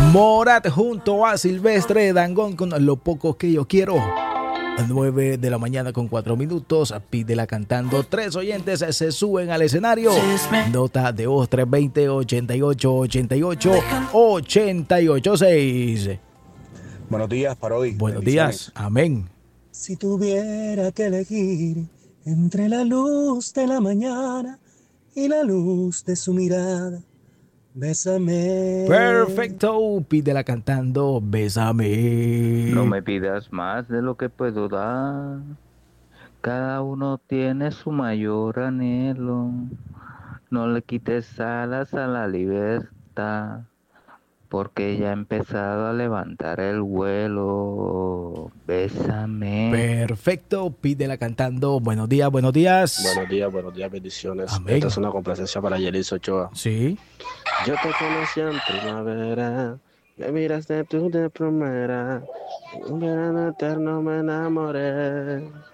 Morat junto a Silvestre Dangond con Lo Poco Que Yo Quiero. 9 de la mañana con 4 minutos. Pídela cantando. 3 oyentes se suben al escenario. Nota de voz 320-88-88-886. Buenos días, Parodi. Buenos días. Amén. Si tuviera que elegir entre la luz de la mañana y la luz de su mirada, bésame. Perfecto. Pídela cantando. Bésame. No me pidas más de lo que puedo dar. Cada uno tiene su mayor anhelo. No le quites alas a la libertad, porque ya ha empezado a levantar el vuelo. Bésame. Perfecto. Pídela cantando. Buenos días, buenos días. Buenos días, bendiciones. Amén. Esta es una complacencia para Yelis Ochoa. Sí. Yo te conocí en primavera, me miraste tú de primera, un verano eterno me enamoré.